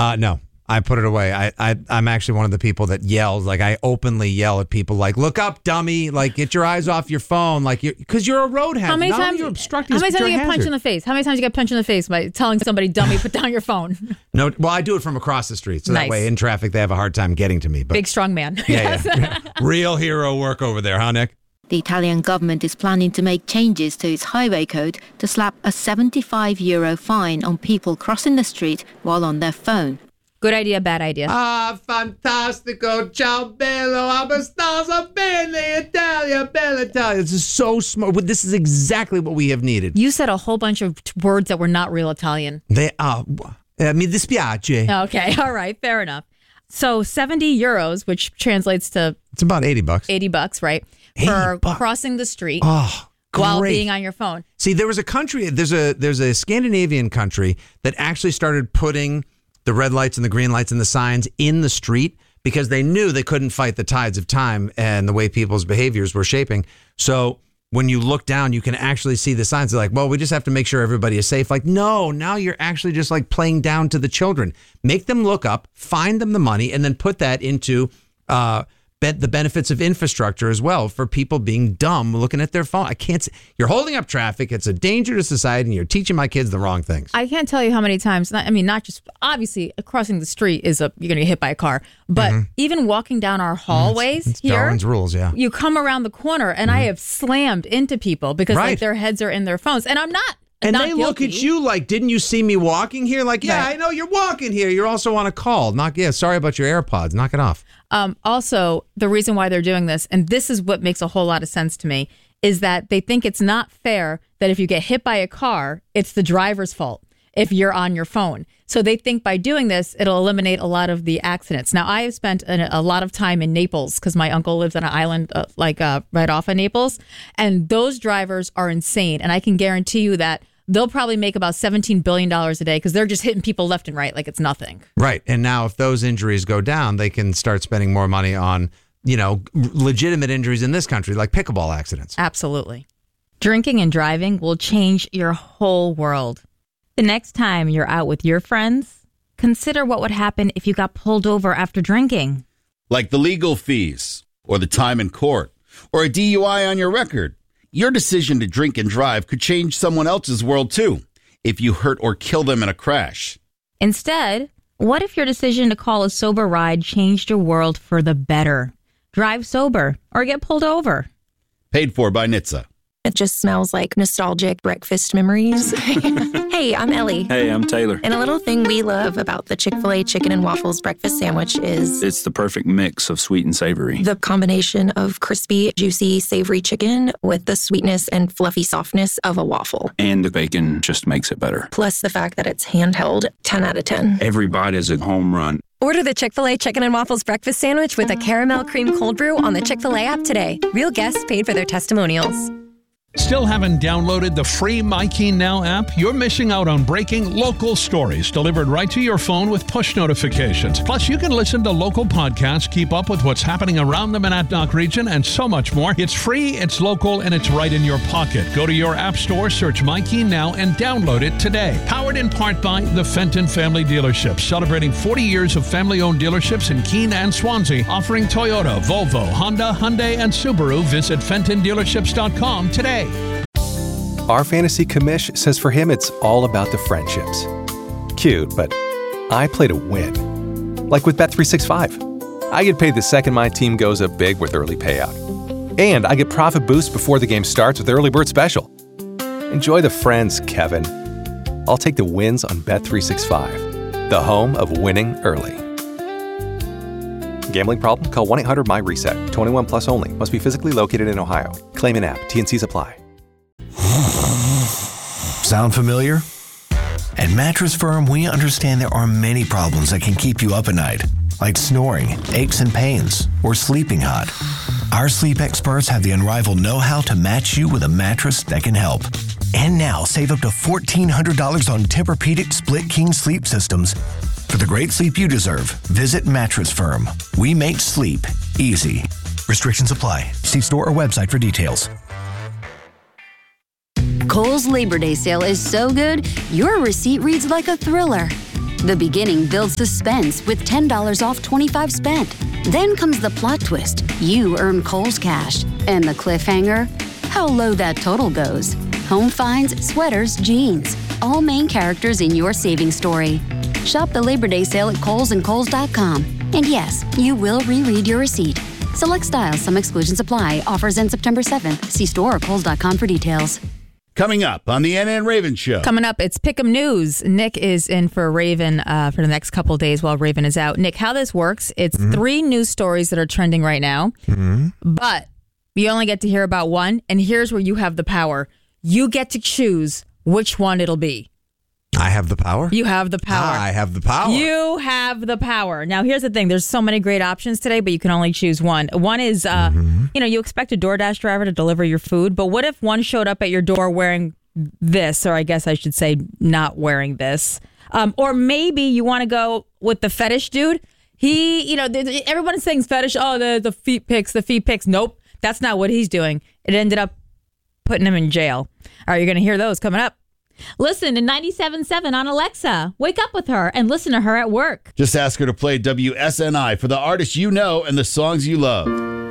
No. I put it away. I'm actually one of the people that yells. Like, I openly yell at people like, look up, dummy. Like, get your eyes off your phone. Like, because you're a road hazard. How many times you're obstructing? How many times you get punched in the face? How many times you get punched in the face by telling somebody, dummy, put down your phone? No, well, I do it from across the street. So that way in traffic, they have a hard time getting to me. But, big, strong man. Yeah. Real hero work over there, huh, Nick? The Italian government is planning to make changes to its highway code to slap a €75 fine on people crossing the street while on their phone. Good idea, bad idea. Ah, fantastico, ciao bello, abbastanza bene, Italia, bella Italia. This is so smart. This is exactly what we have needed. You said a whole bunch of words that were not real Italian. They are. Mi dispiace. Okay, all right, fair enough. So €70, which translates to... It's about $80. $80, right? For crossing the street while being on your phone. See, there was a country, there's a Scandinavian country that actually started putting the red lights and the green lights and the signs in the street because they knew they couldn't fight the tides of time and the way people's behaviors were shaping. So when you look down, you can actually see the signs. They're like, well, we just have to make sure everybody is safe. Like, no, now you're actually just like playing down to the children. Make them look up, find them the money, and then put that into the benefits of infrastructure as well for people being dumb looking at their phone. I can't see. You're holding up traffic. It's a danger to society, and you're teaching my kids the wrong things. I can't tell you how many times. Not just obviously crossing the street is you're going to get hit by a car, but even walking down our hallways it's here, Darwin's rules. Yeah, you come around the corner, and I have slammed into people because like their heads are in their phones, and I'm not. And not they guilty. look at you like, didn't you see me walking here? Like, yeah, I know you're walking here. You're also on a call. Sorry about your AirPods. Knock it off. Also, the reason why they're doing this, and this is what makes a whole lot of sense to me, is that they think it's not fair that if you get hit by a car, it's the driver's fault if you're on your phone. So they think by doing this, it'll eliminate a lot of the accidents. Now, I have spent a lot of time in Naples because my uncle lives on an island right off of Naples. And those drivers are insane. And I can guarantee you that they'll probably make about $17 billion a day because they're just hitting people left and right like it's nothing. Right. And now if those injuries go down, they can start spending more money on, legitimate injuries in this country, like pickleball accidents. Absolutely. Drinking and driving will change your whole world. The next time you're out with your friends, consider what would happen if you got pulled over after drinking. Like the legal fees, or the time in court, or a DUI on your record. Your decision to drink and drive could change someone else's world, too, if you hurt or kill them in a crash. Instead, what if your decision to call a sober ride changed your world for the better? Drive sober or get pulled over. Paid for by NHTSA. It just smells like nostalgic breakfast memories. Hey, I'm Ellie. Hey, I'm Taylor. And a little thing we love about the Chick-fil-A Chicken and Waffles breakfast sandwich is... It's the perfect mix of sweet and savory. The combination of crispy, juicy, savory chicken with the sweetness and fluffy softness of a waffle. And the bacon just makes it better. Plus the fact that it's handheld, 10 out of 10. Every bite is a home run. Order the Chick-fil-A Chicken and Waffles breakfast sandwich with a caramel cream cold brew on the Chick-fil-A app today. Real guests paid for their testimonials. Still haven't downloaded the free MyKeen Now app? You're missing out on breaking local stories delivered right to your phone with push notifications. Plus, you can listen to local podcasts, keep up with what's happening around the Monadnock region, and so much more. It's free, it's local, and it's right in your pocket. Go to your app store, search MyKeen Now, and download it today. Powered in part by the Fenton Family Dealerships, celebrating 40 years of family-owned dealerships in Keene and Swansea, offering Toyota, Volvo, Honda, Hyundai, and Subaru. Visit FentonDealerships.com today. Our fantasy commish says for him it's all about the friendships. Cute, but I play to win. Like with Bet365. I get paid the second my team goes up big with early payout. And I get profit boost before the game starts with Early Bird Special. Enjoy the friends, Kevin. I'll take the wins on Bet365, the home of winning early. Gambling problem? Call 1-800-MY-RESET. 21 plus only. Must be physically located in Ohio. Claim in app. T&Cs apply. Sound familiar? At Mattress Firm, we understand there are many problems that can keep you up at night, like snoring, aches and pains, or sleeping hot. Our sleep experts have the unrivaled know-how to match you with a mattress that can help. And now, save up to $1,400 on Tempur-Pedic Split King sleep systems. For the great sleep you deserve, visit Mattress Firm. We make sleep easy. Restrictions apply. See store or website for details. Kohl's Labor Day sale is so good, your receipt reads like a thriller. The beginning builds suspense with $10 off 25 spent. Then comes the plot twist. You earn Kohl's Cash. And the cliffhanger? How low that total goes. Home finds, sweaters, jeans. All main characters in your saving story. Shop the Labor Day sale at Kohl's and Kohl's.com. And yes, you will reread your receipt. Select styles, some exclusions apply. Offers end September 7th. See store or Kohl's.com for details. Coming up on the NN Raven Show. Coming up, it's Pick'em News. Nick is in for Raven for the next couple of days while Raven is out. Nick, how this works, it's 3 news stories that are trending right now, but you only get to hear about one, and here's where you have the power. You get to choose which one it'll be. I have the power? You have the power. I have the power. You have the power. Now, here's the thing. There's so many great options today, but you can only choose one. One is, you expect a DoorDash driver to deliver your food, but what if one showed up at your door wearing this, or I guess I should say not wearing this? Or maybe you want to go with the fetish dude. He, everyone's saying fetish, the feet pics. Nope, that's not what he's doing. It ended up putting him in jail. All right, you're going to hear those coming up. Listen to 97.7 on Alexa. Wake up with her and listen to her at work. Just ask her to play WSNI for the artists you know and the songs you love.